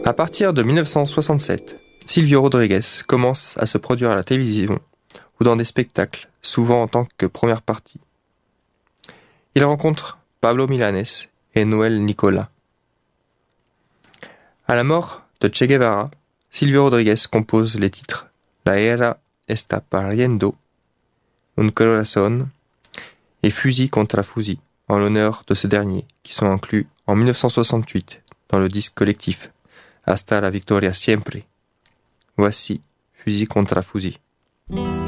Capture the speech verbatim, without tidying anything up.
À partir de dix-neuf cent soixante-sept, Silvio Rodríguez commence à se produire à la télévision ou dans des spectacles, souvent en tant que première partie. Il rencontre Pablo Milanés et Noel Nicola. À la mort de Che Guevara, Silvio Rodríguez compose les titres La Era está pariendo, Un corazón et Fusil contra Fusil, en l'honneur de ce dernier, qui sont inclus en dix-neuf cent soixante-huit dans le disque collectif Hasta la Victoria Siempre. Voici Fusil contra Fusil.